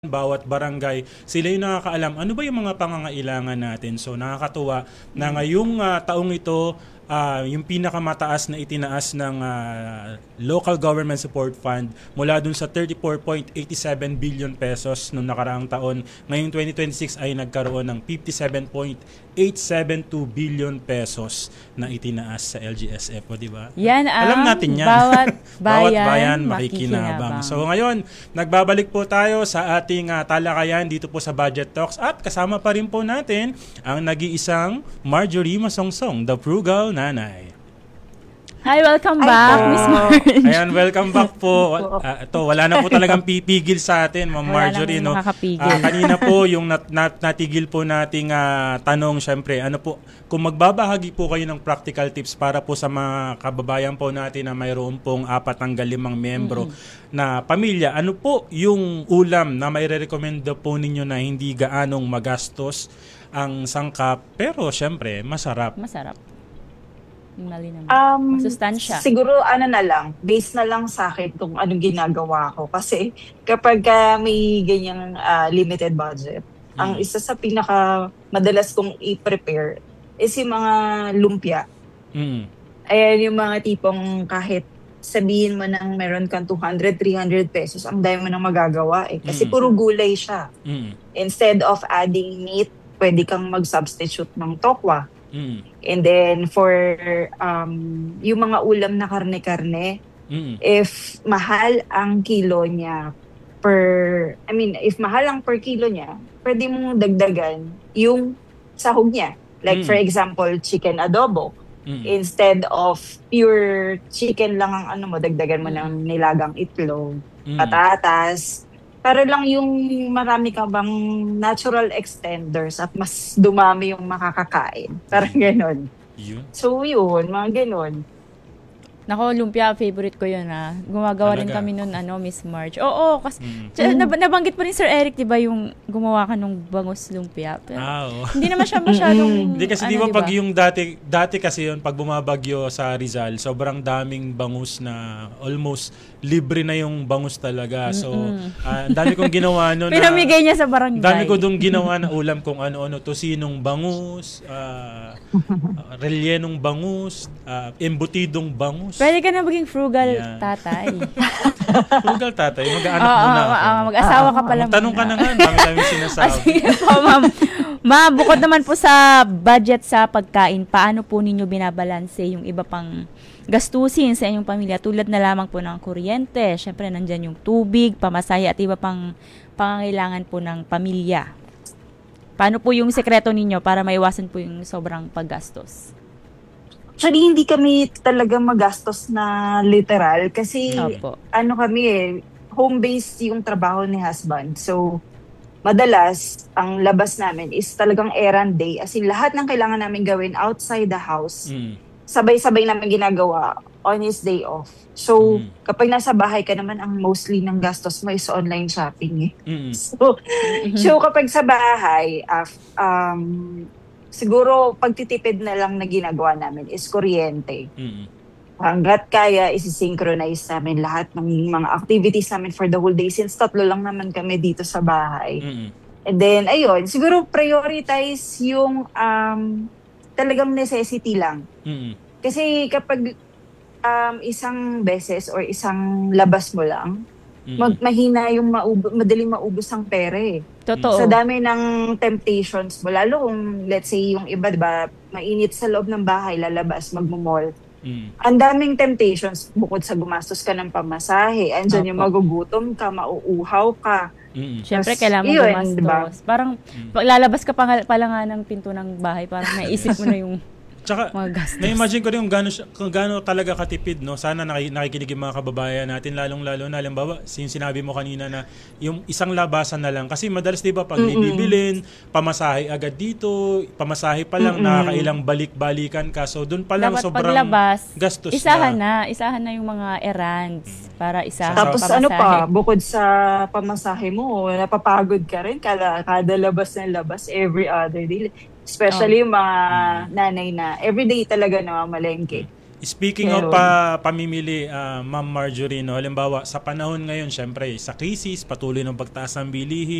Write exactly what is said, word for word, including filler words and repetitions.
bawat barangay, sila yung nakakaalam ano ba yung mga pangangailangan natin. So nakakatuwa na ngayong uh, taong ito, uh, yung pinakamataas na itinaas ng uh, Local Government Support Fund mula dun sa thirty-four point eight seven billion pesos noong nakaraang taon. Ngayong twenty twenty-six ay nagkaroon ng fifty-seven point eight seven two billion pesos na itinaas sa L G S F, o di ba? Yan ang alam natin yan. Bawat bayan, bawat bayan makikinabang. makikinabang. So ngayon, nagbabalik po tayo sa ating uh, talakayan dito po sa Budget Talks at kasama pa rin po natin ang nag-iisang Marjorie Masongsong, the frugal nanay. Hi, welcome back, Miss Marge. Ayan, welcome back po. Uh, ito, wala na po talagang pipigil sa atin, Ma'am Marjorie. No? Uh, kanina po, yung nat, nat, natigil po nating uh, tanong, syempre, ano po, kung magbabahagi po kayo ng practical tips para po sa mga kababayan po natin na mayroon pong apat hanggang limang miyembro mm-hmm. na pamilya, ano po yung ulam na may re-recommend po ninyo na hindi gaanong magastos ang sangkap, pero syempre, masarap? Masarap. Um, siguro ano na lang, based na lang sa akin kung anong ginagawa ko. Kasi kapag uh, may ganyang uh, limited budget, mm. ang isa sa pinaka madalas kong i-prepare is yung mga lumpia. Mm. Ayan yung mga tipong kahit sabihin mo nang meron kang two hundred, three hundred pesos, ang dami mo nang magagawa eh. Kasi mm. puro gulay siya. Mm. Instead of adding meat, pwede kang mag-substitute ng tokwa. Mm. And then for um yung mga ulam na karne-karne, mm. if mahal ang kilo niya per I mean if mahal ang per kilo niya, pwede mong dagdagan yung sahog niya. Like mm. for example, chicken adobo. Mm. Instead of pure chicken lang ang ano mo, dagdagan mo mm. ng nilagang itlog, mm. patatas. Para lang yung marami ka bang natural extenders at mas dumami yung makakakain. Parang gano'n. Yun. So yun, mga gano'n. Nako, lumpia, favorite ko yun ha. Gumagawa Talaga? rin kami nun, ano, Miss Marge. Oo, kasi mm. nab- nabanggit pa rin Sir Eric, di ba, yung gumawa ka nung bangus lumpia. Pero, ah, oh. Hindi naman siya masyadong, Hindi kasi ano, di ba, pag yung dati, dati kasi yun, pag bumabagyo sa Rizal, sobrang daming bangus na almost libre na yung bangus talaga. So, uh, dami kong ginawa nun. Pinamigay niya sa barangay. Dami ko dong ginawa na ulam kung ano-ano. Tosinong bangus, uh, rellenong bangus, uh, embutidong bangus. Pwede ka na maging frugal yeah. tatay. Frugal tatay? Mag-aanak oh, muna ako. Oh, mag-asawa ka pala muna. Tanong ka na nga, dami-dami sinasabi. Sige po, ma'am. Ma, bukod naman po sa budget sa pagkain, paano po ninyo binabalanse yung iba pang gastusin sa inyong pamilya? Tulad na lamang po ng kuryente, syempre nandyan yung tubig, pamasahe at iba pang pangangailangan po ng pamilya. Paano po yung sekreto ninyo para maiwasan po yung sobrang paggastos? Actually, hindi kami talaga magastos na literal kasi Opo. ano kami eh, home-based yung trabaho ni husband. So, madalas, ang labas namin is talagang errand day. As in, lahat ng kailangan namin gawin outside the house, mm. sabay-sabay namin ginagawa on his day off. So, mm. kapag nasa bahay ka naman, ang mostly ng gastos mo is online shopping eh. Mm. So, mm-hmm. so, kapag sa bahay, uh, um, siguro pagtitipid na lang na ginagawa namin is kuryente. Mm-hmm. Hanggat kaya, isi-synchronize namin lahat ng mga activities namin for the whole day since tatlo lang naman kami dito sa bahay. Mm-hmm. And then, ayun, siguro prioritize yung um, talagang necessity lang. Mm-hmm. Kasi kapag um, isang beses or isang labas mo lang, mm-hmm. mag, mahina yung maub- madaling maubos ang pera eh. Totoo. Sa dami ng temptations mo, lalo kung let's say yung iba, diba, mainit sa loob ng bahay, lalabas, magmumall. Mm. Ang daming temptations bukod sa gumastos ka ng pamasahe. Andyan Opo. yung magugutom ka, mauuhaw ka. Mm. Siyempre, kailangan mo gumastos. Diba? Parang mm. lalabas ka pa, pa lang nga ng pinto ng bahay, parang naisip mo na yung Tsaka, na-imagine ko rin kung gano'n, kung gano'n talaga katipid, no? Sana nakikinig yung mga kababayan natin, lalong-lalo na, halimbawa, yung sinabi mo kanina na yung isang labasan na lang. Kasi madalas, di ba, pag mm-hmm. bibilin, pamasahe agad dito, pamasahe pa lang, mm-hmm. nakakailang balik-balikan ka. So, doon pa lang Dapat sobrang paglabas, gastos isahan na. na. Isahan na yung mga errands para isahan Tapos pamasahe. ano pa, bukod sa pamasahe mo, napapagod ka rin kada, kada labas na labas every other day. Especially oh. yung mga nanay na everyday talaga namamalengke. Speaking Meron. of pa, pamimili, uh, Ma'am Marjorie, no, halimbawa sa panahon ngayon, syempre, sa krisis, patuloy ng pagtaas ng bilihin,